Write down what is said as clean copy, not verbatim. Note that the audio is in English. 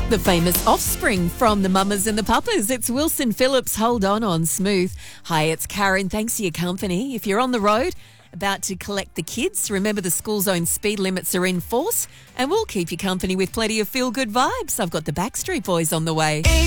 The famous Offspring from the Mamas and the Papas. It's Wilson Phillips. Hold on Smooth. Hi, it's Karen. Thanks for your company. If you're on the road, about to collect the kids, remember the school zone speed limits are in force, and we'll keep you company with plenty of feel-good vibes. I've got the Backstreet Boys on the way.